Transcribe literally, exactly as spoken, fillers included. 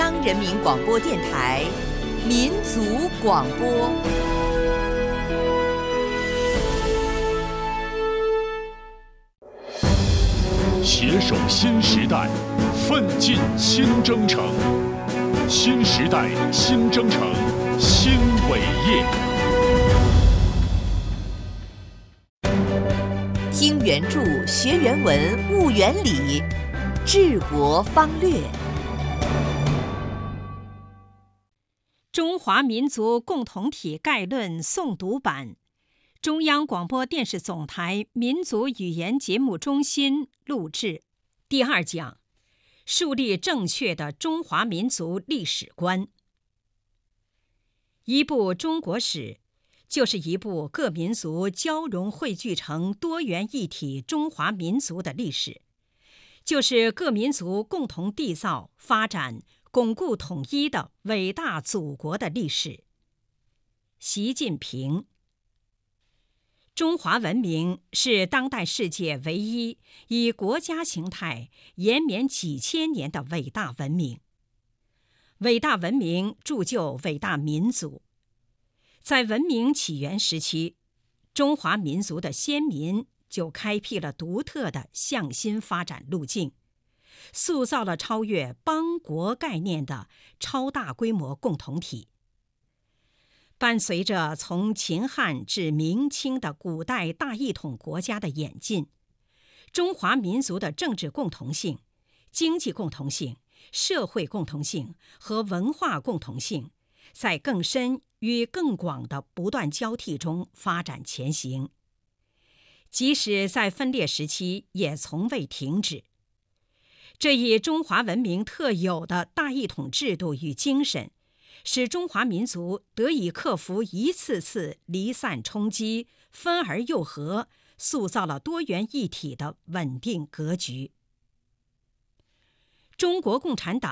央人民广播电台民族广播。 携手新时代，奋进新征程。新时代新征程新伟业。 听原著，学原文，悟原理，治国方略。 中华民族共同体概论诵读版，中央广播电视总台民族语言节目中心录制。第二讲，树立正确的中华民族历史观。一部中国史，就是一部各民族交融汇聚成多元一体中华民族的历史，就是各民族共同缔造、发展、巩固统一的伟大祖国的历史。习近平。中华文明是当代世界唯一以国家形态延绵几千年的伟大文明。伟大文明铸就伟大民族。在文明起源时期，中华民族的先民就开辟了独特的向心发展路径，塑造了超越邦国概念的超大规模共同体。伴随着从秦汉至明清的古代大一统国家的演进，中华民族的政治共同性、经济共同性、社会共同性和文化共同性，在更深与更广的不断交替中发展前行，即使在分裂时期也从未停止。这一中华文明特有的大一统制度与精神，使中华民族得以克服一次次离散冲击，分而又合，塑造了多元一体的稳定格局。中国共产党